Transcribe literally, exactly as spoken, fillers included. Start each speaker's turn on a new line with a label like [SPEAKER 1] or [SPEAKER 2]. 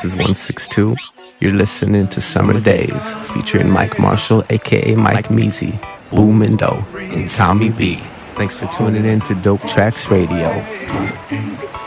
[SPEAKER 1] This is one six two. You're listening to Summer Days, featuring Mike Marshall, a k a. Mike Measy, Boomindo, and Tommy B. Thanks for tuning in to Dope Tracks Radio.